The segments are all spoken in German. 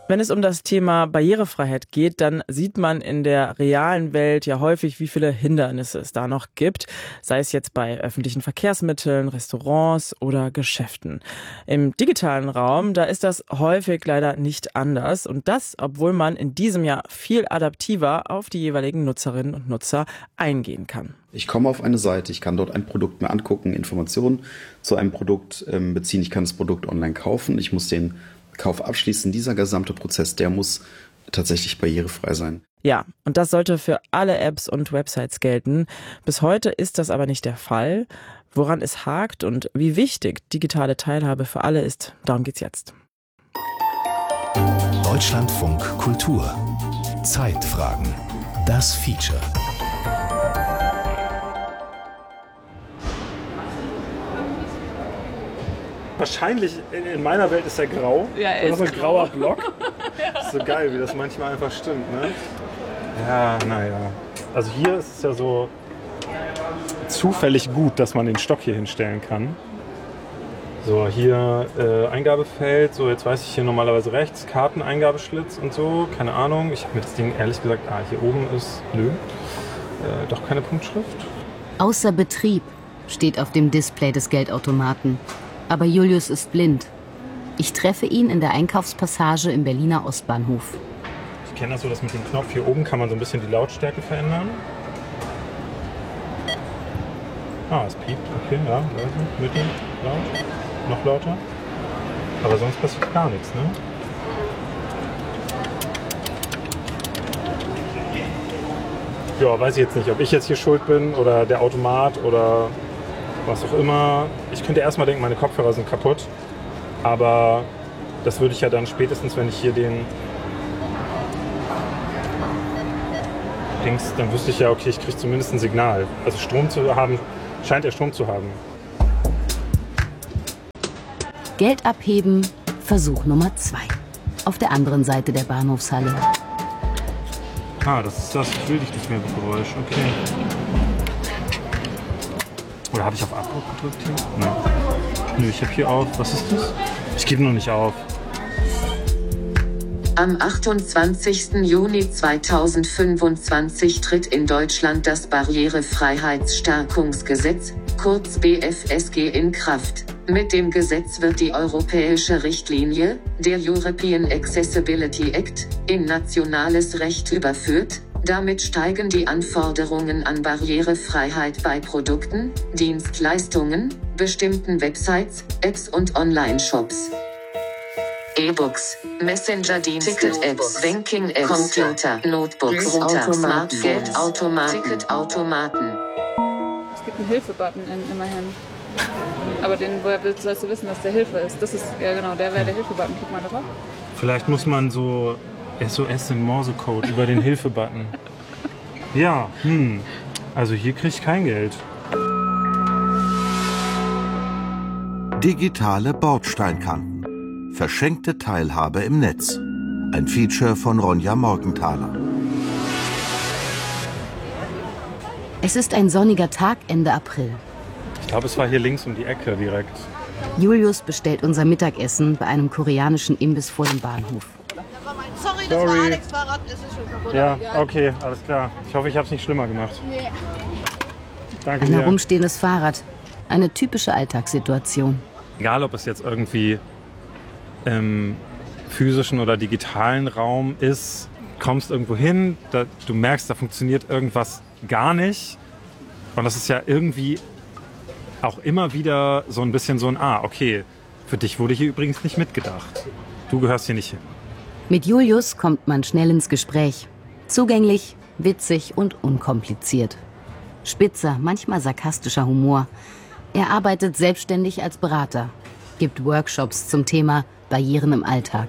Wenn es um das Thema Barrierefreiheit geht, dann sieht man in der realen Welt ja häufig, wie viele Hindernisse es da noch gibt, sei es jetzt bei öffentlichen Verkehrsmitteln, Restaurants oder Geschäften. Im digitalen Raum, da ist das häufig leider nicht anders und das, obwohl man in diesem Jahr viel adaptiver auf die jeweiligen Nutzerinnen und Nutzer eingehen kann. Ich komme auf eine Seite, ich kann dort ein Produkt mir angucken, Informationen zu einem Produkt beziehen, ich kann das Produkt online kaufen, ich muss den Kauf abschließen. Dieser gesamte Prozess, der muss tatsächlich barrierefrei sein. Ja, und das sollte für alle Apps und Websites gelten. Bis heute ist das aber nicht der Fall. Woran es hakt und wie wichtig digitale Teilhabe für alle ist, darum geht's jetzt. Deutschlandfunk Kultur. Zeitfragen. Das Feature. Wahrscheinlich in meiner Welt ist er grau. Ja, er ist so ein grauer Block. Ist so geil, wie das manchmal einfach stimmt, ne? Ja, naja. Also hier ist es ja so zufällig gut, dass man den Stock hier hinstellen kann. So, hier Eingabefeld. So, jetzt weiß ich hier normalerweise rechts. Karteneingabeschlitz und so. Keine Ahnung. Ich habe mir das Ding ehrlich gesagt, hier oben ist doch keine Punktschrift. Außer Betrieb steht auf dem Display des Geldautomaten. Aber Julius ist blind. Ich treffe ihn in der Einkaufspassage im Berliner Ostbahnhof. Ich kenne das so, dass mit dem Knopf hier oben kann man so ein bisschen die Lautstärke verändern. Es piept. Okay, ja, leise, mittel, laut, noch lauter. Aber sonst passiert gar nichts, ne? Ja, weiß ich jetzt nicht, ob ich jetzt hier schuld bin oder der Automat oder was auch immer. Ich könnte erstmal denken, meine Kopfhörer sind kaputt. Aber das würde ich ja dann spätestens, wenn ich hier den Dings, dann wüsste ich ja, okay, ich kriege zumindest ein Signal. Also Strom zu haben, scheint er Strom zu haben. Geld abheben, Versuch Nummer 2. Auf der anderen Seite der Bahnhofshalle. Das ist das will ich nicht mehr Geräusch, okay. Oder habe ich auf Abbruch gedrückt hier? Nein. Nö, ich habe hier auf. Was ist das? Ich gebe noch nicht auf. Am 28. Juni 2025 tritt in Deutschland das Barrierefreiheitsstärkungsgesetz, kurz BFSG, in Kraft. Mit dem Gesetz wird die europäische Richtlinie, der European Accessibility Act, in nationales Recht überführt. Damit steigen die Anforderungen an Barrierefreiheit bei Produkten, Dienstleistungen, bestimmten Websites, Apps und Online-Shops. E-Books, Messenger-Dienste, Ticket-Apps, Banking-Apps, Computer, Notebooks, Router, Smart-Geldautomaten, Ticketautomaten. Es gibt einen Hilfe-Button immerhin. Aber woher sollst du wissen, dass der Hilfe ist? Das ist, ja genau, der wäre der Hilfe-Button. Guck mal drauf. Vielleicht muss man so SOS in Morsecode über den Hilfe-Button. Ja, also hier kriege ich kein Geld. Digitale Bordsteinkanten. Verschenkte Teilhabe im Netz. Ein Feature von Ronja Morgenthaler. Es ist ein sonniger Tag Ende April. Ich glaube, es war hier links um die Ecke direkt. Julius bestellt unser Mittagessen bei einem koreanischen Imbiss vor dem Bahnhof. Sorry, das war Alex Fahrrad, es ist schon kaputt. Ja, okay, alles klar. Ich hoffe, ich habe es nicht schlimmer gemacht. Nee. Danke Ein dir. herumstehendes Fahrrad. Eine typische Alltagssituation. Egal, ob es jetzt irgendwie im physischen oder digitalen Raum ist, kommst irgendwo hin, du merkst, da funktioniert irgendwas gar nicht. Und das ist ja irgendwie auch immer wieder so ein bisschen so ein okay, für dich wurde hier übrigens nicht mitgedacht. Du gehörst hier nicht hin. Mit Julius kommt man schnell ins Gespräch. Zugänglich, witzig und unkompliziert. Spitzer, manchmal sarkastischer Humor. Er arbeitet selbstständig als Berater, gibt Workshops zum Thema Barrieren im Alltag.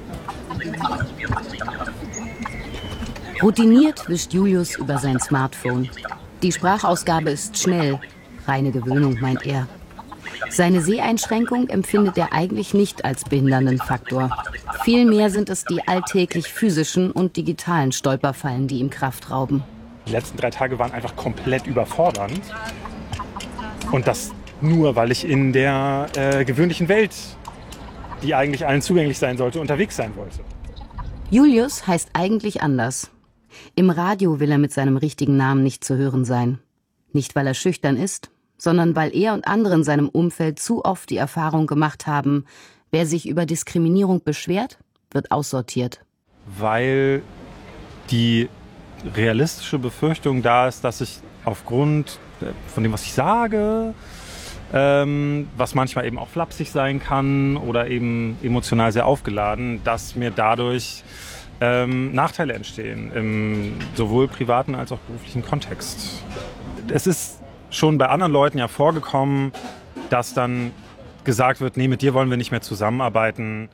Routiniert wischt Julius über sein Smartphone. Die Sprachausgabe ist schnell. Reine Gewöhnung, meint er. Seine Seheinschränkung empfindet er eigentlich nicht als behindernden Faktor. Vielmehr sind es die alltäglich physischen und digitalen Stolperfallen, die ihm Kraft rauben. Die letzten 3 Tage waren einfach komplett überfordernd. Und das nur, weil ich in der gewöhnlichen Welt, die eigentlich allen zugänglich sein sollte, unterwegs sein wollte. Julius heißt eigentlich anders. Im Radio will er mit seinem richtigen Namen nicht zu hören sein. Nicht, weil er schüchtern ist, sondern weil er und andere in seinem Umfeld zu oft die Erfahrung gemacht haben, wer sich über Diskriminierung beschwert, wird aussortiert. Weil die realistische Befürchtung da ist, dass ich aufgrund von dem, was ich sage, was manchmal eben auch flapsig sein kann oder eben emotional sehr aufgeladen, dass mir dadurch Nachteile entstehen, im sowohl privaten als auch beruflichen Kontext. Es ist schon bei anderen Leuten ja vorgekommen, dass dann gesagt wird, nee, mit dir wollen wir nicht mehr zusammenarbeiten.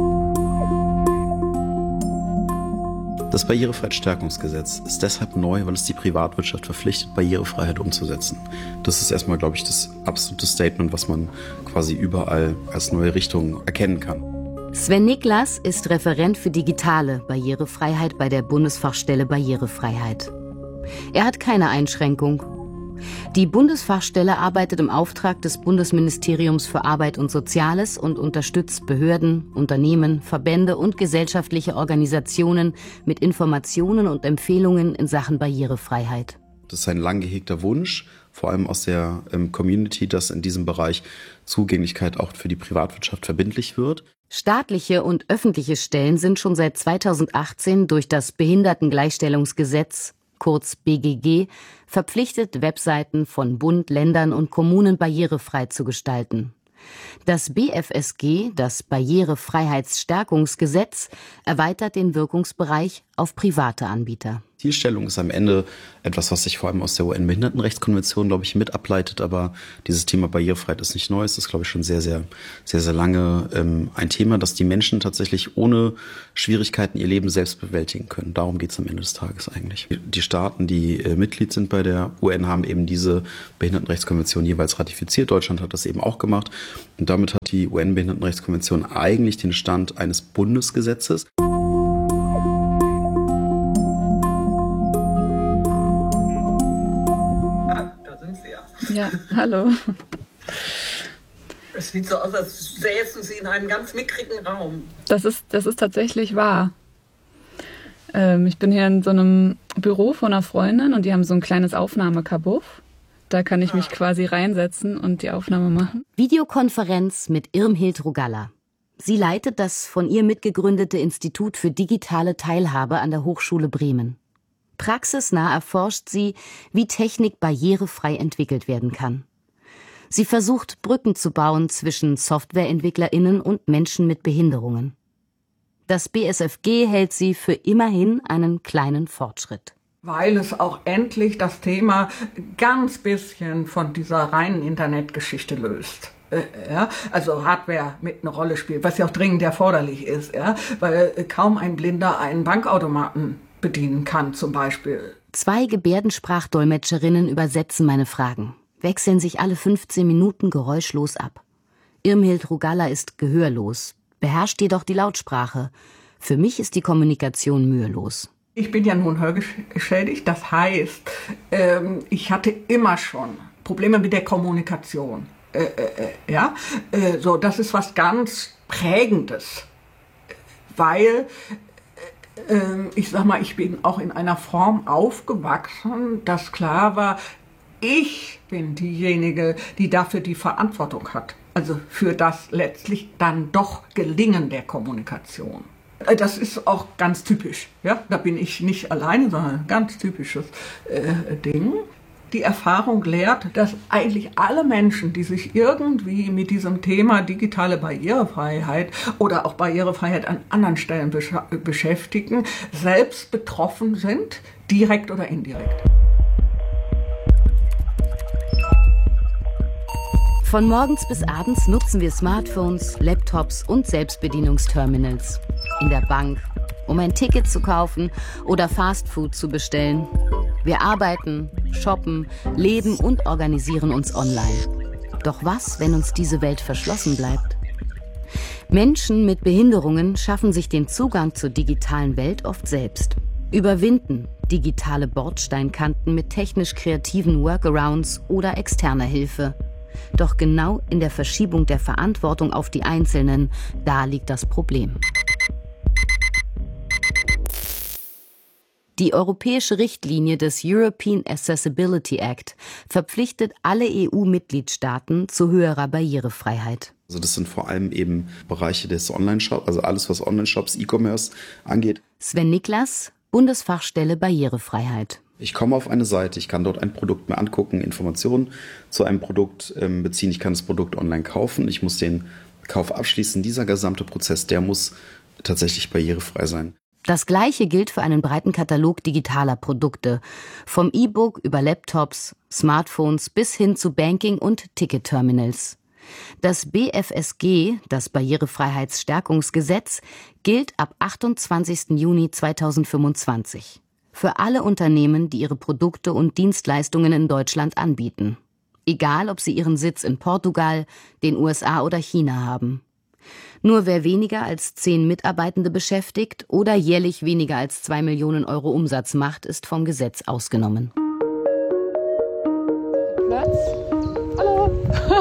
Das Barrierefreiheitsstärkungsgesetz ist deshalb neu, weil es die Privatwirtschaft verpflichtet, Barrierefreiheit umzusetzen. Das ist erstmal, glaube ich, das absolute Statement, was man quasi überall als neue Richtung erkennen kann. Sven Niklas ist Referent für digitale Barrierefreiheit bei der Bundesfachstelle Barrierefreiheit. Er hat keine Einschränkung. Die Bundesfachstelle arbeitet im Auftrag des Bundesministeriums für Arbeit und Soziales und unterstützt Behörden, Unternehmen, Verbände und gesellschaftliche Organisationen mit Informationen und Empfehlungen in Sachen Barrierefreiheit. Das ist ein lang gehegter Wunsch, vor allem aus der Community, dass in diesem Bereich Zugänglichkeit auch für die Privatwirtschaft verbindlich wird. Staatliche und öffentliche Stellen sind schon seit 2018 durch das Behindertengleichstellungsgesetz, kurz BGG, verpflichtet, Webseiten von Bund, Ländern und Kommunen barrierefrei zu gestalten. Das BFSG, das Barrierefreiheitsstärkungsgesetz, erweitert den Wirkungsbereich auf private Anbieter. Zielstellung ist am Ende etwas, was sich vor allem aus der UN-Behindertenrechtskonvention, glaube ich, mit ableitet. Aber dieses Thema Barrierefreiheit ist nicht neu. Es ist, glaube ich, schon sehr, sehr, sehr, sehr lange ein Thema, dass die Menschen tatsächlich ohne Schwierigkeiten ihr Leben selbst bewältigen können. Darum geht es am Ende des Tages eigentlich. Die Staaten, die Mitglied sind bei der UN, haben eben diese Behindertenrechtskonvention jeweils ratifiziert. Deutschland hat das eben auch gemacht. Und damit hat die UN-Behindertenrechtskonvention eigentlich den Stand eines Bundesgesetzes. Ja, hallo. Es sieht so aus, als säßen Sie in einem ganz mickrigen Raum. Das ist tatsächlich wahr. Ich bin hier in so einem Büro von einer Freundin und die haben so ein kleines Aufnahmekabuff. Da kann ich mich quasi reinsetzen und die Aufnahme machen. Videokonferenz mit Irmhild Rogalla. Sie leitet das von ihr mitgegründete Institut für digitale Teilhabe an der Hochschule Bremen. Praxisnah erforscht sie, wie Technik barrierefrei entwickelt werden kann. Sie versucht, Brücken zu bauen zwischen SoftwareentwicklerInnen und Menschen mit Behinderungen. Das BSFG hält sie für immerhin einen kleinen Fortschritt. Weil es auch endlich das Thema ganz bisschen von dieser reinen Internetgeschichte löst. Also Hardware mit einer Rolle spielt, was ja auch dringend erforderlich ist, weil kaum ein Blinder einen Bankautomaten bedienen kann zum Beispiel. 2 Gebärdensprachdolmetscherinnen übersetzen meine Fragen, wechseln sich alle 15 Minuten geräuschlos ab. Irmhild Rogalla ist gehörlos, beherrscht jedoch die Lautsprache. Für mich ist die Kommunikation mühelos. Ich bin ja nun hörgeschädigt, das heißt, ich hatte immer schon Probleme mit der Kommunikation. So, das ist was ganz Prägendes, weil ich sag mal, ich bin auch in einer Form aufgewachsen, dass klar war, ich bin diejenige, die dafür die Verantwortung hat. Also für das letztlich dann doch Gelingen der Kommunikation. Das ist auch ganz typisch. Ja? Da bin ich nicht alleine, sondern ein ganz typisches Ding. Die Erfahrung lehrt, dass eigentlich alle Menschen, die sich irgendwie mit diesem Thema digitale Barrierefreiheit oder auch Barrierefreiheit an anderen Stellen beschäftigen, selbst betroffen sind, direkt oder indirekt. Von morgens bis abends nutzen wir Smartphones, Laptops und Selbstbedienungsterminals. In der Bank, um ein Ticket zu kaufen oder Fastfood zu bestellen. Wir arbeiten, shoppen, leben und organisieren uns online. Doch was, wenn uns diese Welt verschlossen bleibt? Menschen mit Behinderungen schaffen sich den Zugang zur digitalen Welt oft selbst. Überwinden digitale Bordsteinkanten mit technisch kreativen Workarounds oder externer Hilfe. Doch genau in der Verschiebung der Verantwortung auf die Einzelnen, da liegt das Problem. Die europäische Richtlinie des European Accessibility Act verpflichtet alle EU-Mitgliedstaaten zu höherer Barrierefreiheit. Also das sind vor allem eben Bereiche des Online-Shops, also alles, was Online-Shops, E-Commerce angeht. Sven Niklas, Bundesfachstelle Barrierefreiheit. Ich komme auf eine Seite, ich kann dort ein Produkt mir angucken, Informationen zu einem Produkt beziehen, ich kann das Produkt online kaufen, ich muss den Kauf abschließen. Dieser gesamte Prozess, der muss tatsächlich barrierefrei sein. Das Gleiche gilt für einen breiten Katalog digitaler Produkte, vom E-Book über Laptops, Smartphones bis hin zu Banking- und Ticketterminals. Das BFSG, das Barrierefreiheitsstärkungsgesetz, gilt ab 28. Juni 2025. Für alle Unternehmen, die ihre Produkte und Dienstleistungen in Deutschland anbieten. Egal, ob sie ihren Sitz in Portugal, den USA oder China haben. Nur wer weniger als 10 Mitarbeitende beschäftigt oder jährlich weniger als 2 Millionen Euro Umsatz macht, ist vom Gesetz ausgenommen. Platz? Hallo.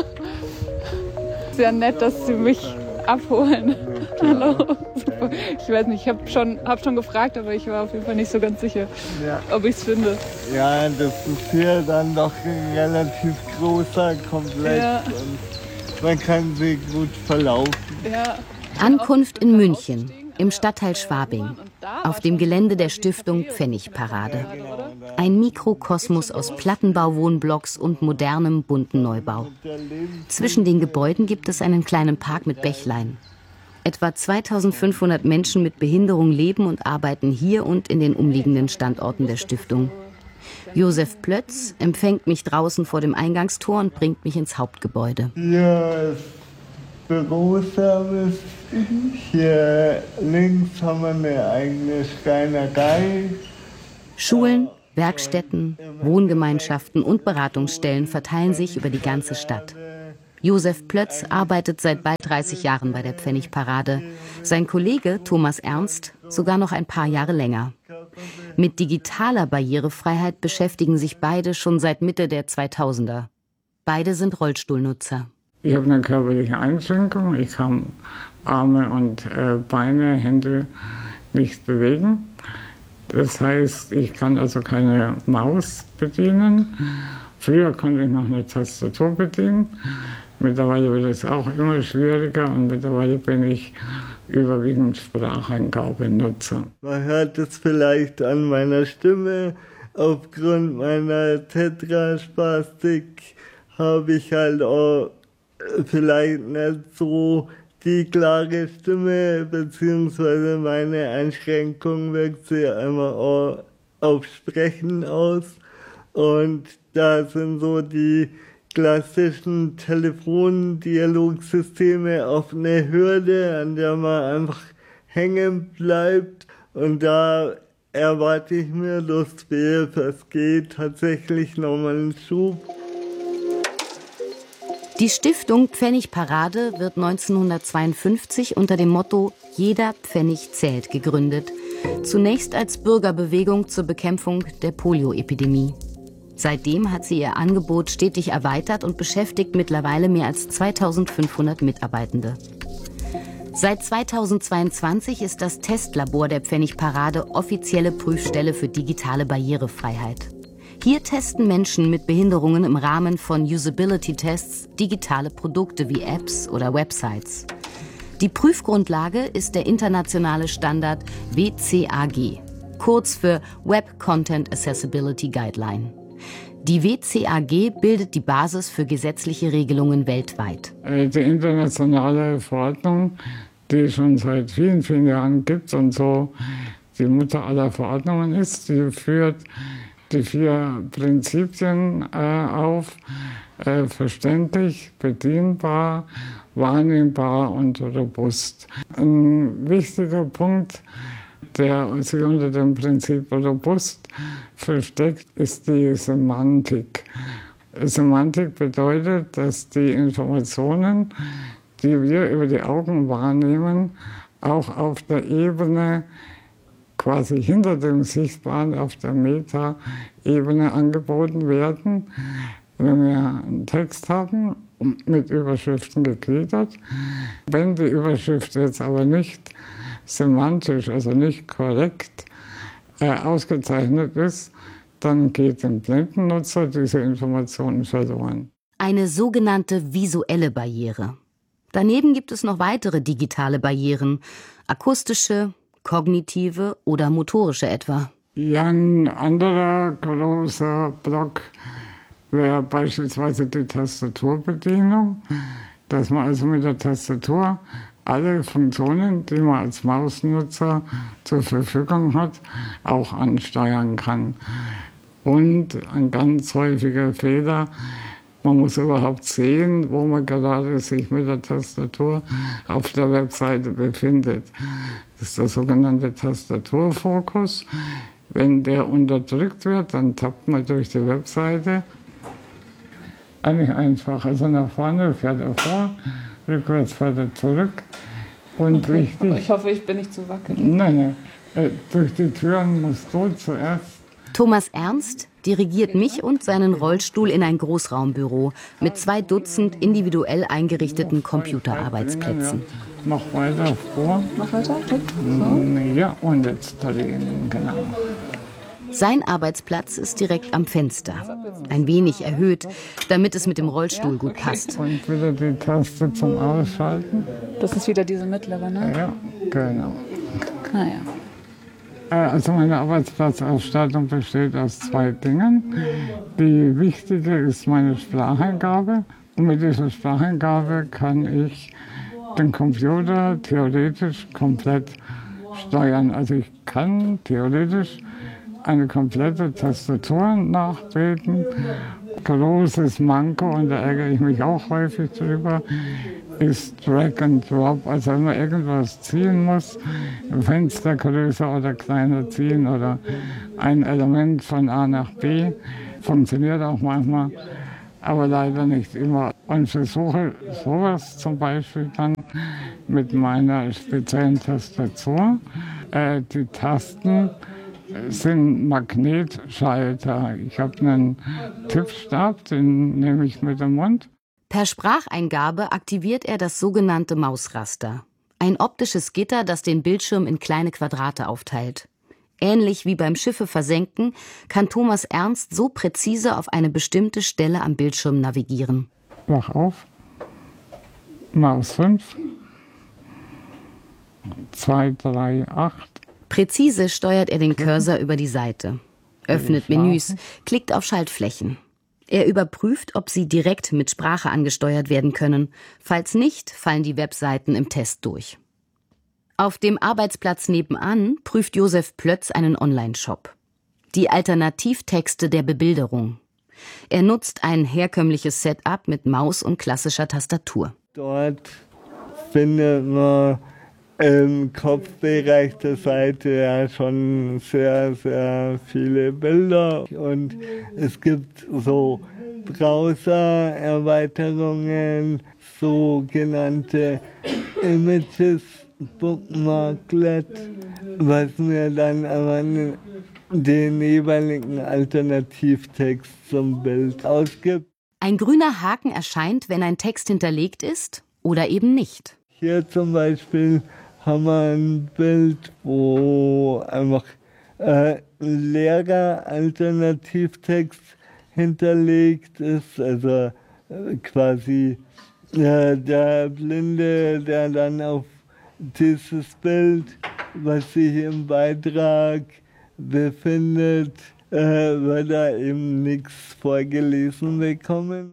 Sehr nett, dass Sie mich abholen. Hallo. Ich weiß nicht, ich habe schon gefragt, aber ich war auf jeden Fall nicht so ganz sicher, ob ich es finde. Ja, das ist hier dann doch ein relativ großer Komplex und man kann sich gut verlaufen. Ja. Ankunft in München, im Stadtteil Schwabing, auf dem Gelände der Stiftung Pfennigparade. Ein Mikrokosmos aus Plattenbauwohnblocks und modernem, bunten Neubau. Zwischen den Gebäuden gibt es einen kleinen Park mit Bächlein. Etwa 2500 Menschen mit Behinderung leben und arbeiten hier und in den umliegenden Standorten der Stiftung. Josef Plötz empfängt mich draußen vor dem Eingangstor und bringt mich ins Hauptgebäude. Hier ist Büroservice. Hier links haben wir eine eigene Schreinerei. Schulen, Werkstätten, Wohngemeinschaften und Beratungsstellen verteilen sich über die ganze Stadt. Josef Plötz arbeitet seit bald 30 Jahren bei der Pfennigparade. Sein Kollege Thomas Ernst sogar noch ein paar Jahre länger. Mit digitaler Barrierefreiheit beschäftigen sich beide schon seit Mitte der 2000er. Beide sind Rollstuhlnutzer. Ich habe eine körperliche Einschränkung. Ich kann Arme und Beine, Hände nicht bewegen. Das heißt, ich kann also keine Maus bedienen. Früher konnte ich noch eine Tastatur bedienen. Mittlerweile wird es auch immer schwieriger und mittlerweile bin ich überwiegend Spracheingabenutzer. Man hört es vielleicht an meiner Stimme. Aufgrund meiner Tetraspastik habe ich halt auch vielleicht nicht so die klare Stimme, beziehungsweise meine Einschränkung wirkt sich einmal auch auf Sprechen aus. Und da sind so die klassischen Telefondialogsysteme auf eine Hürde, an der man einfach hängen bleibt. Und da erwarte ich mir durch BFSG tatsächlich nochmal einen Schub. Die Stiftung Pfennigparade wird 1952 unter dem Motto »Jeder Pfennig zählt« gegründet. Zunächst als Bürgerbewegung zur Bekämpfung der Polioepidemie. Seitdem hat sie ihr Angebot stetig erweitert und beschäftigt mittlerweile mehr als 2500 Mitarbeitende. Seit 2022 ist das Testlabor der Pfennigparade offizielle Prüfstelle für digitale Barrierefreiheit. Hier testen Menschen mit Behinderungen im Rahmen von Usability-Tests digitale Produkte wie Apps oder Websites. Die Prüfgrundlage ist der internationale Standard WCAG, kurz für Web Content Accessibility Guideline. Die WCAG bildet die Basis für gesetzliche Regelungen weltweit. Die internationale Verordnung, die es schon seit vielen, vielen Jahren gibt und so die Mutter aller Verordnungen ist, die führt die 4 Prinzipien auf: verständlich, bedienbar, wahrnehmbar und robust. Ein wichtiger Punkt, der sich unter dem Prinzip robust versteckt, ist die Semantik. Semantik bedeutet, dass die Informationen, die wir über die Augen wahrnehmen, auch auf der Ebene quasi hinter dem Sichtbaren, auf der Meta-Ebene angeboten werden. Wenn wir einen Text haben, mit Überschriften gegliedert, wenn die Überschrift jetzt aber nicht semantisch, also nicht korrekt ausgezeichnet ist, dann geht dem blinden Nutzer diese Informationen verloren. Eine sogenannte visuelle Barriere. Daneben gibt es noch weitere digitale Barrieren, akustische, kognitive oder motorische etwa. Ja, ein anderer großer Block wäre beispielsweise die Tastaturbedienung, dass man also mit der Tastatur alle Funktionen, die man als Mausnutzer zur Verfügung hat, auch ansteuern kann. Und ein ganz häufiger Fehler, man muss überhaupt sehen, wo man gerade sich mit der Tastatur auf der Webseite befindet. Das ist der sogenannte Tastaturfokus. Wenn der unterdrückt wird, dann tappt man durch die Webseite. Eigentlich einfach, also nach vorne fährt er vor, rückwärts fährt er zurück. Und okay. Richtig. Ich hoffe, ich bin nicht zu wackelig. Nein, durch die Türen musst du zuerst. Thomas Ernst dirigiert mich und seinen Rollstuhl in ein Großraumbüro mit 2 Dutzend individuell eingerichteten Computerarbeitsplätzen. Mach weiter vor. Mach weiter? So. Ja, und jetzt drehen, genau. Sein Arbeitsplatz ist direkt am Fenster. Ein wenig erhöht, damit es mit dem Rollstuhl gut passt. Und wieder die Taste zum Ausschalten. Das ist wieder diese mittlere, ne? Ja, genau. Naja. Also meine Arbeitsplatzausstattung besteht aus 2 Dingen. Die wichtige ist meine Spracheingabe. Und mit dieser Spracheingabe kann ich den Computer theoretisch komplett steuern. Also ich kann theoretisch eine komplette Tastatur nachbeten. Großes Manko, und da ärgere ich mich auch häufig drüber, ist Drag and Drop. Also wenn man irgendwas ziehen muss, Fenster größer oder kleiner ziehen oder ein Element von A nach B, funktioniert auch manchmal, aber leider nicht immer. Und versuche sowas zum Beispiel dann mit meiner speziellen Tastatur. Die Tasten sind Magnetschalter. Ich habe einen Tippstab, den nehme ich mit dem Mund. Per Spracheingabe aktiviert er das sogenannte Mausraster. Ein optisches Gitter, das den Bildschirm in kleine Quadrate aufteilt. Ähnlich wie beim Schiffe versenken, kann Thomas Ernst so präzise auf eine bestimmte Stelle am Bildschirm navigieren. Mach auf. Maus 5. 2, 3, 8. Präzise steuert er den Cursor über die Seite, öffnet Menüs, klickt auf Schaltflächen. Er überprüft, ob sie direkt mit Sprache angesteuert werden können. Falls nicht, fallen die Webseiten im Test durch. Auf dem Arbeitsplatz nebenan prüft Josef Plötz einen Online-Shop. Die Alternativtexte der Bebilderung. Er nutzt ein herkömmliches Setup mit Maus und klassischer Tastatur. Dort findet man im Kopfbereich der Seite ja schon sehr, sehr viele Bilder. Und es gibt so Browser-Erweiterungen, sogenannte Images, Bookmarklet, was mir dann aber den jeweiligen Alternativtext zum Bild ausgibt. Ein grüner Haken erscheint, wenn ein Text hinterlegt ist oder eben nicht. Hier zum Beispiel haben wir ein Bild, wo einfach ein leerer Alternativtext hinterlegt ist, also quasi der Blinde, der dann auf dieses Bild, was sich im Beitrag befindet, wird da eben nichts vorgelesen bekommen.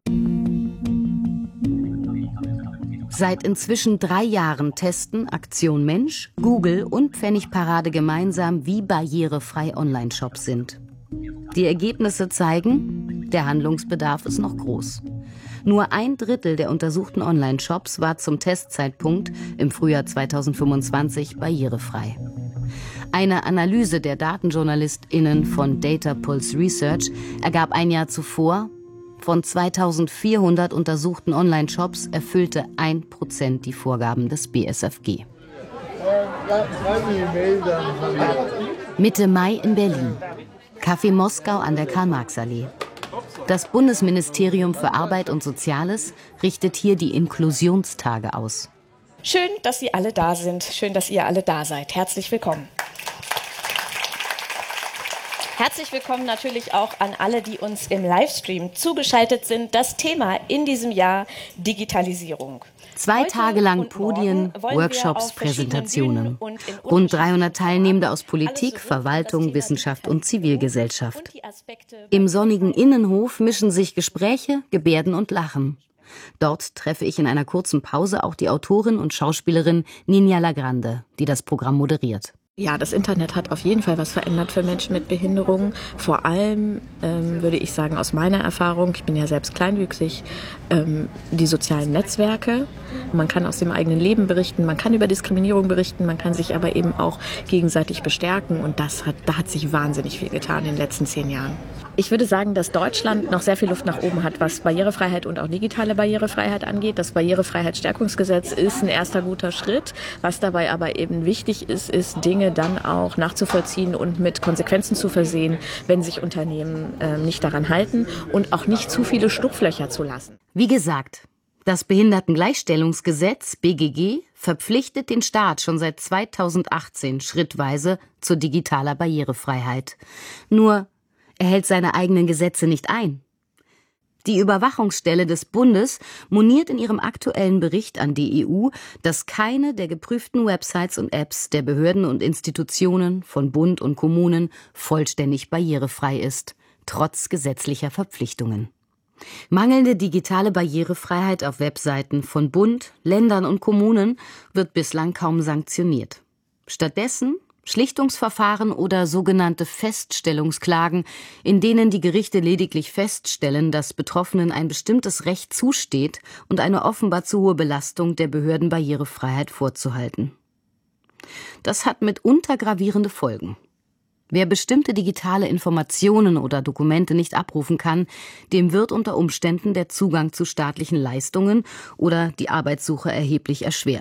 Seit inzwischen 3 Jahren testen Aktion Mensch, Google und Pfennigparade gemeinsam, wie barrierefrei Online-Shops sind. Die Ergebnisse zeigen, der Handlungsbedarf ist noch groß. Nur 1/3 der untersuchten Online-Shops war zum Testzeitpunkt im Frühjahr 2025 barrierefrei. Eine Analyse der DatenjournalistInnen von Data Pulse Research ergab ein Jahr zuvor, von 2400 untersuchten Online-Shops erfüllte 1% die Vorgaben des BSFG. Mitte Mai in Berlin. Café Moskau an der Karl-Marx-Allee. Das Bundesministerium für Arbeit und Soziales richtet hier die Inklusionstage aus. Schön, dass Sie alle da sind. Schön, dass ihr alle da seid. Herzlich willkommen. Herzlich willkommen natürlich auch an alle, die uns im Livestream zugeschaltet sind. Das Thema in diesem Jahr: Digitalisierung. 2 Tage lang Podien, Workshops, Präsentationen. Rund 300 Teilnehmende aus Politik, Verwaltung, Wissenschaft und Zivilgesellschaft. Im sonnigen Innenhof mischen sich Gespräche, Gebärden und Lachen. Dort treffe ich in einer kurzen Pause auch die Autorin und Schauspielerin Ninja Lagrande, die das Programm moderiert. Ja, das Internet hat auf jeden Fall was verändert für Menschen mit Behinderungen. Vor allem, würde ich sagen, aus meiner Erfahrung, ich bin ja selbst kleinwüchsig, die sozialen Netzwerke. Man kann aus dem eigenen Leben berichten, man kann über Diskriminierung berichten, man kann sich aber eben auch gegenseitig bestärken. Und da hat sich wahnsinnig viel getan in den letzten 10 Jahren. Ich würde sagen, dass Deutschland noch sehr viel Luft nach oben hat, was Barrierefreiheit und auch digitale Barrierefreiheit angeht. Das Barrierefreiheitsstärkungsgesetz ist ein erster guter Schritt. Was dabei aber eben wichtig ist, Dinge dann auch nachzuvollziehen und mit Konsequenzen zu versehen, wenn sich Unternehmen nicht daran halten und auch nicht zu viele Schlupflöcher zu lassen. Wie gesagt, das Behindertengleichstellungsgesetz BGG verpflichtet den Staat schon seit 2018 schrittweise zur digitaler Barrierefreiheit. Nur er hält seine eigenen Gesetze nicht ein. Die Überwachungsstelle des Bundes moniert in ihrem aktuellen Bericht an die EU, dass keine der geprüften Websites und Apps der Behörden und Institutionen von Bund und Kommunen vollständig barrierefrei ist, trotz gesetzlicher Verpflichtungen. Mangelnde digitale Barrierefreiheit auf Webseiten von Bund, Ländern und Kommunen wird bislang kaum sanktioniert. Stattdessen Schlichtungsverfahren oder sogenannte Feststellungsklagen, in denen die Gerichte lediglich feststellen, dass Betroffenen ein bestimmtes Recht zusteht und eine offenbar zu hohe Belastung der Behörden Barrierefreiheit vorzuhalten. Das hat mitunter gravierende Folgen. Wer bestimmte digitale Informationen oder Dokumente nicht abrufen kann, dem wird unter Umständen der Zugang zu staatlichen Leistungen oder die Arbeitssuche erheblich erschwert.